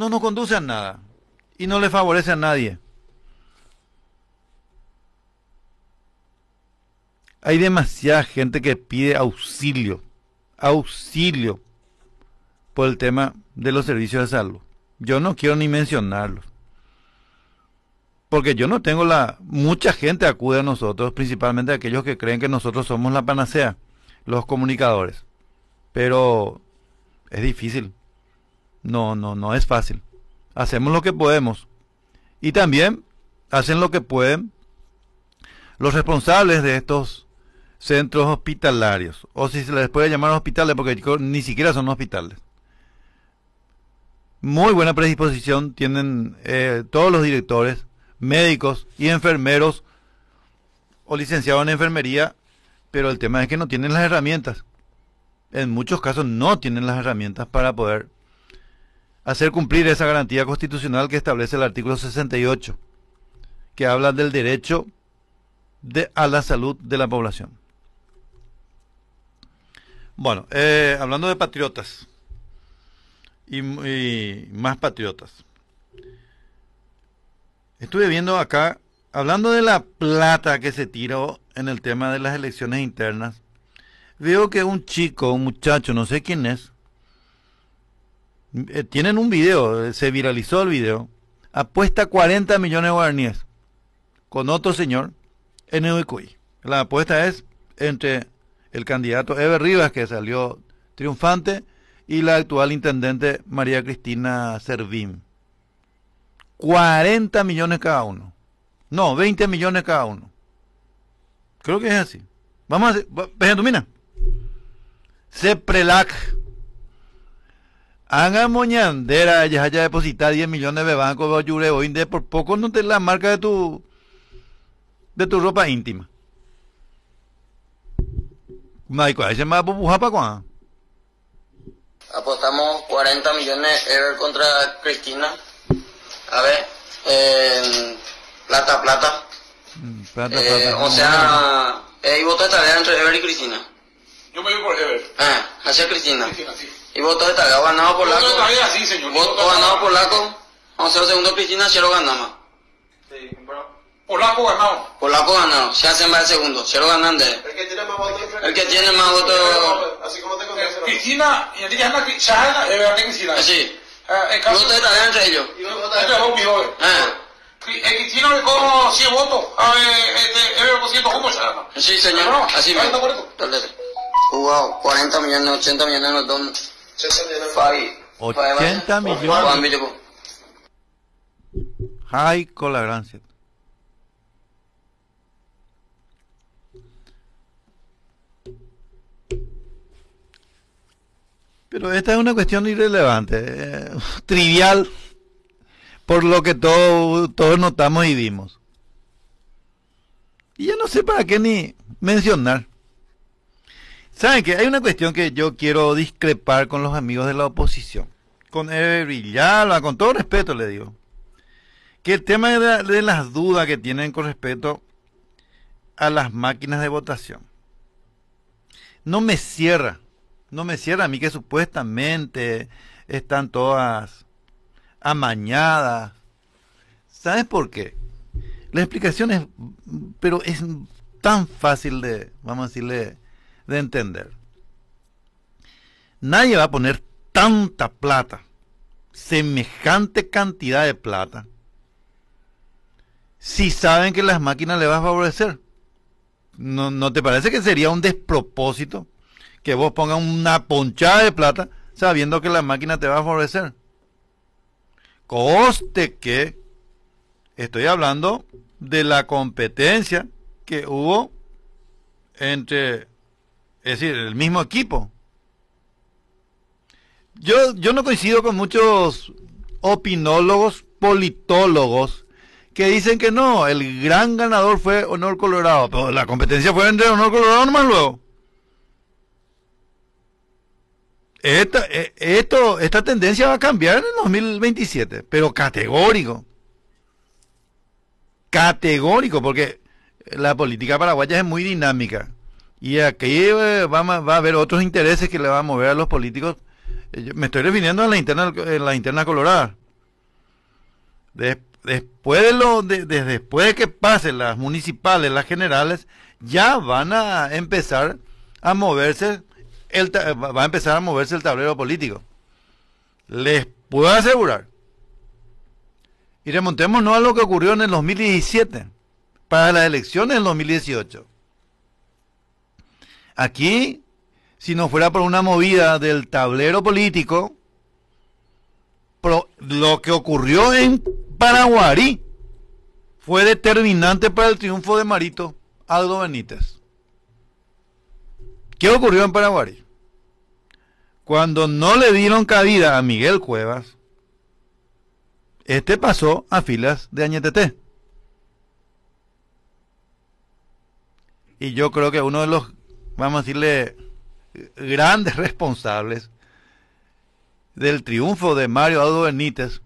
no nos conduce a nada y no le favorece a nadie. Hay demasiada gente que pide auxilio por el tema de los servicios de salud. Yo no quiero ni mencionarlos, porque yo no tengo mucha gente acude a nosotros, principalmente aquellos que creen que nosotros somos la panacea, los comunicadores. Pero es difícil. No es fácil. Hacemos lo que podemos. Y también hacen lo que pueden los responsables de estos centros hospitalarios, o si se les puede llamar hospitales, porque ni siquiera son hospitales. Muy buena predisposición tienen todos los directores, médicos y enfermeros o licenciados en enfermería, pero el tema es que no tienen las herramientas. En muchos casos no tienen las herramientas para poder hacer cumplir esa garantía constitucional que establece el artículo 68, que habla del derecho a la salud de la población. Bueno, hablando de patriotas y más patriotas, estuve viendo acá, hablando de la plata que se tiró en el tema de las elecciones internas, veo que un muchacho, no sé quién es, tienen un video, se viralizó el video, apuesta 40 millones de guaraníes con otro señor en Uruguay. La apuesta es entre el candidato Eber Rivas, que salió triunfante, y la actual intendente María Cristina Servín. 40 millones cada uno. No, 20 millones cada uno. Creo que es así. Vamos a hacer, Pejentumina. Seprelac. Haga moñandera, ya haya depositado 10 millones de banco de Yureo Inde, por poco no te la marca de tu ropa íntima. Maico, ese más bubuja para cuándo. Apostamos 40 millones Ever contra Cristina. A ver, plata. Plata. O sea, y voto de tarea entre Ever y Cristina. Yo me voy por Ever. Hacia Cristina. Cristina, sí. Y voto de tarea ganado por Laco. Voto de tarea, sí, señor. Voto ganado por Laco. Vamos a hacer segundo Cristina, cero ganamos. Sí, pero Polaco ganado. Polaco ganado, se hacen más el segundo, cero ganando. El que tiene más votos. El que tiene más votos. Así como te convence. Cristina, y aquí ya Ever de Cristina. Sí. En caso Voto de tarea entre ellos. entre los videos. Cristina le cojo 100 votos. A ver, Ever con 100 juntos ya gana. Sí, señor. No, Así ahí está mismo. correcto. Wow, 40 millones, 80 millones no son. 80 millones. Ay, con la gran cierta. Pero esta es una cuestión irrelevante, trivial, por lo que todos notamos y vimos. Y ya no sé para qué ni mencionar. ¿Saben qué? Hay una cuestión que yo quiero discrepar con los amigos de la oposición. Con Eber Villalba, con todo respeto le digo. Que el tema de las dudas que tienen con respecto a las máquinas de votación. No me cierra a mí que supuestamente están todas amañadas. ¿Sabes por qué? La explicación es, pero es tan fácil de, vamos a decirle, de entender. Nadie va a poner tanta plata, semejante cantidad de plata, si saben que las máquinas le van a favorecer. ¿No te parece que sería un despropósito que vos pongas una ponchada de plata sabiendo que la máquina te va a favorecer? Coste que estoy hablando de la competencia que hubo entre, es decir, el mismo equipo. Yo no coincido con muchos opinólogos, politólogos, que dicen que no, el gran ganador fue Honor Colorado, pero la competencia fue entre Honor Colorado nomás luego. Esta tendencia va a cambiar en el 2027, pero categórico, porque la política paraguaya es muy dinámica y aquí va a haber otros intereses que le van a mover a los políticos. Yo me estoy refiriendo a la interna colorada, Después después de que pasen las municipales, las generales, ya van a empezar a moverse va a empezar a moverse el tablero político. Les puedo asegurar. Y remontémonos a lo que ocurrió en el 2017, para las elecciones del 2018. Aquí, si no fuera por una movida del tablero político, lo que ocurrió en Paraguarí fue determinante para el triunfo de Marito Aldo Benítez. ¿Qué ocurrió en Paraguarí? Cuando no le dieron cabida a Miguel Cuevas, este pasó a filas de Añetete. Y yo creo que uno de los, vamos a decirle, grandes responsables del triunfo de Mario Aldo Benítez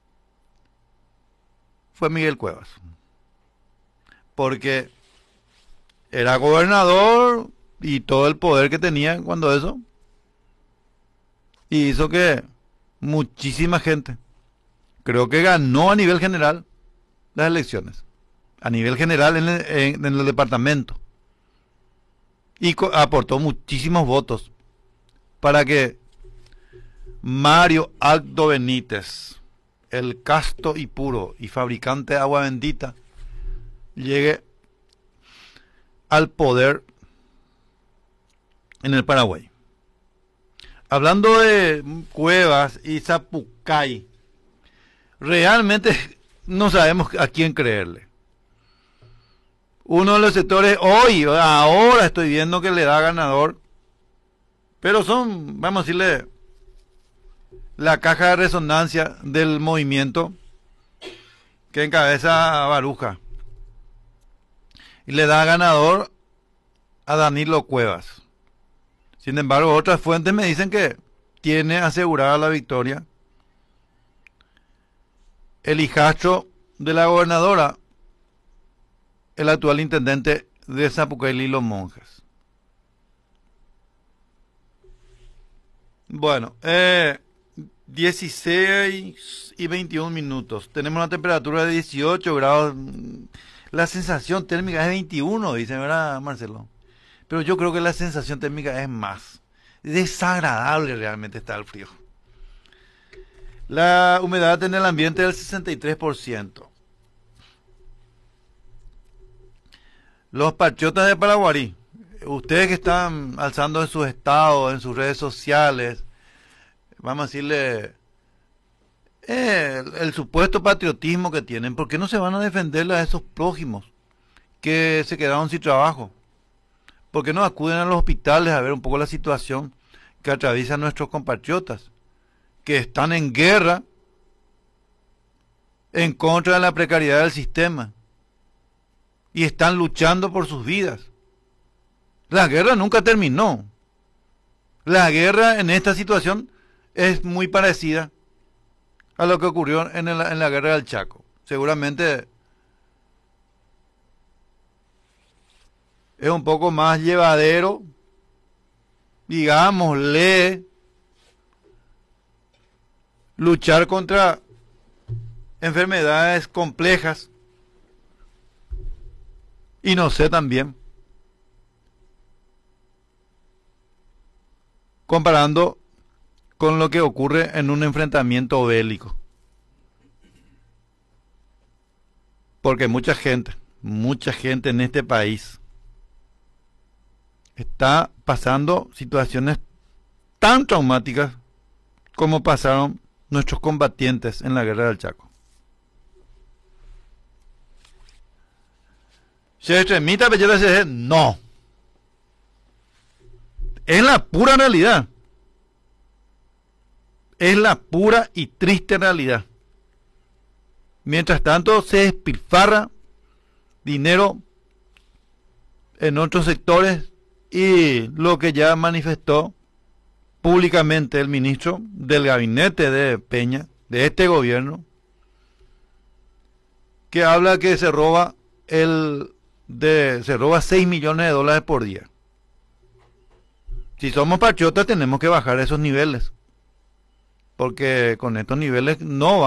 fue Miguel Cuevas. Porque era gobernador y todo el poder que tenía cuando eso, y hizo que muchísima gente, creo que ganó a nivel general las elecciones, a nivel general en el departamento, y aportó muchísimos votos para que Mario Aldo Benítez, el casto y puro y fabricante de agua bendita, llegue al poder en el Paraguay. Hablando de Cuevas y Zapucay, realmente no sabemos a quién creerle. Uno de los sectores ahora estoy viendo que le da ganador, pero son, vamos a decirle, la caja de resonancia del movimiento que encabeza a Baruja, y le da ganador a Danilo Cuevas. Sin embargo, otras fuentes me dicen que tiene asegurada la victoria el hijastro de la gobernadora, el actual intendente de Zapucay y Los Monjes. Bueno, 16 y 21 minutos. Tenemos una temperatura de 18 grados. La sensación térmica es 21, dice, ¿verdad, Marcelo? Pero yo creo que la sensación térmica es más desagradable, realmente está el frío. La humedad en el ambiente del 63%. Los patriotas de Paraguarí, ustedes que están alzando en sus estados, en sus redes sociales, vamos a decirle, el supuesto patriotismo que tienen, ¿por qué no se van a defender a esos prójimos que se quedaron sin trabajo? ¿Por qué no acuden a los hospitales a ver un poco la situación que atraviesan nuestros compatriotas, que están en guerra en contra de la precariedad del sistema y están luchando por sus vidas? La guerra nunca terminó. La guerra en esta situación es muy parecida a lo que ocurrió en la guerra del Chaco. Seguramente es un poco más llevadero, digámosle, luchar contra enfermedades complejas, y no sé, también comparando con lo que ocurre en un enfrentamiento bélico. Porque mucha gente en este país está pasando situaciones tan traumáticas como pasaron nuestros combatientes en la guerra del Chaco. ¿Se extremita Pechela? No. Es la pura realidad. Es la pura y triste realidad. Mientras tanto se despilfarra dinero en otros sectores, y lo que ya manifestó públicamente el ministro del gabinete de Peña, de este gobierno, que habla que se roba 6 millones de dólares por día. Si somos patriotas tenemos que bajar esos niveles, porque con estos niveles no